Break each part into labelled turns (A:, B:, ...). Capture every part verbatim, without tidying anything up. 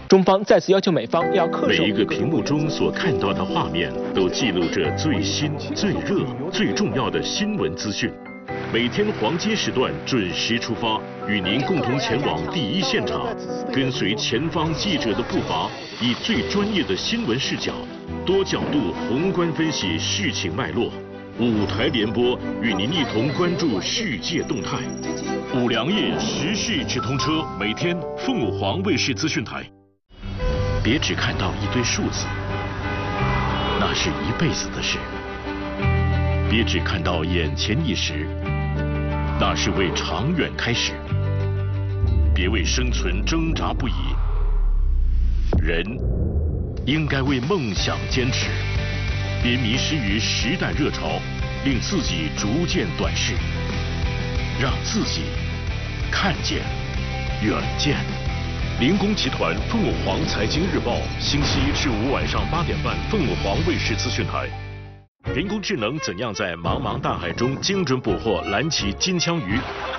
A: 中方再次要求美方要恪守。
B: 每一个屏幕中所看到的画面，都记录着最新、最热、最重要的新闻资讯。每天黄金时段准时出发，与您共同前往第一现场，跟随前方记者的步伐，以最专业的新闻视角，多角度宏观分析事情脉络。五台联播与您一同关注世界动态。五粮液时事直通车，每天凤凰卫视资讯台。别只看到一堆数字，那是一辈子的事。别只看到眼前一时，那是为长远开始。别为生存挣扎不已，人应该为梦想坚持。别迷失于时代热潮，令自己逐渐短视，让自己看见远见。林工集团凤凰财经日报，星期一至五晚上八点半，凤凰卫视资讯台。人工智能怎样在茫茫大海中精准捕获蓝鳍金枪鱼？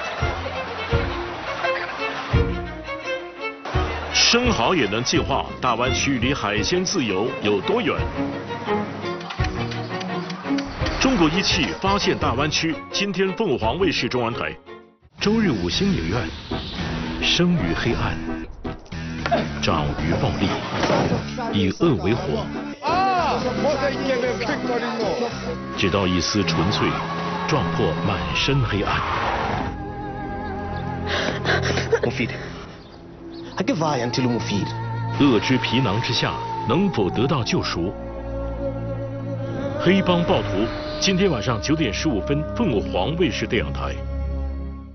B: 生蚝也能进化，大湾区离海鲜自由有多远？中国一汽发现大湾区，今天凤凰卫视中文台。周日五星影院，生于黑暗，长于暴力，以恶为火，直到一丝纯粹，撞破满身黑暗。
C: مفيد هكفاية أنت المفيد
B: 恶之皮囊之下，能否得到救赎？黑帮暴徒，今天晚上九点十五分，凤凰卫视电影台。